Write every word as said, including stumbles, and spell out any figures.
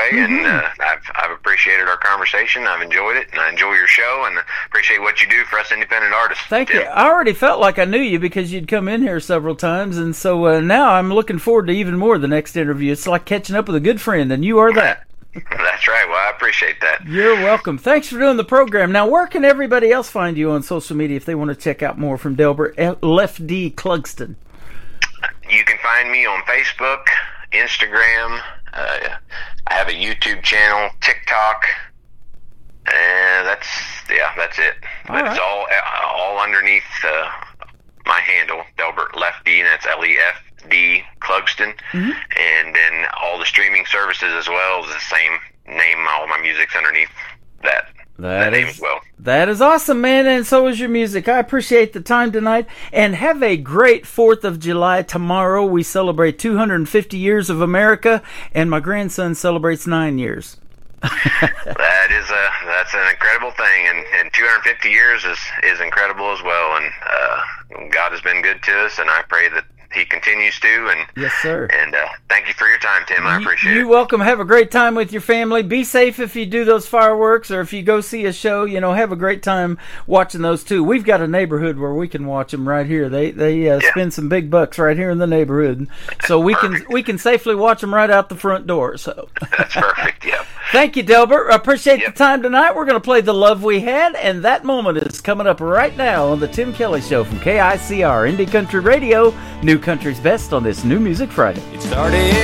way, mm-hmm. and uh, I've, I've appreciated our conversation. I've enjoyed it, and I enjoy your show, and appreciate what you do for us independent artists. Thank Tim. you. I already felt like I knew you because you'd come in here several times, and so uh, now I'm looking forward to even more the next interview. It's like catching up with a good friend, and you are that. That's right. Well, I appreciate that. You're welcome. Thanks for doing the program. Now, where can everybody else find you on social media if they want to check out more from Delbert Left D. Clugston? You can find me on Facebook, Instagram. Uh, I have a YouTube channel, TikTok, and that's yeah, that's it. All but right. It's all all underneath uh, my handle, Delbert Left D, and that's L E F D Clugston, mm-hmm. and then all the streaming services as well is the same name. All my music's underneath that. That, that is, name as well. That is awesome, man, and so is your music. I appreciate the time tonight, and have a great fourth of July tomorrow. We celebrate two hundred fifty years of America, and my grandson celebrates nine years. That is a that's an incredible thing, and, and two hundred fifty years is, is incredible as well, and uh, God has been good to us, and I pray that He continues to. And yes, sir. And uh, thank you for your time, Tim. I appreciate you, it. You're welcome. Have a great time with your family. Be safe if you do those fireworks, or if you go see a show. You know, have a great time watching those too. We've got a neighborhood where we can watch them right here. They they uh, yeah. spend some big bucks right here in the neighborhood, so we perfect. can we can safely watch them right out the front door. So that's perfect. Yeah. Thank you, Delbert. I appreciate yep. the time tonight. We're going to play The Love We Had, and that moment is coming up right now on the Tim Kelly Show from K I C R Indie Country Radio, New Country's Best on this New Music Friday. It started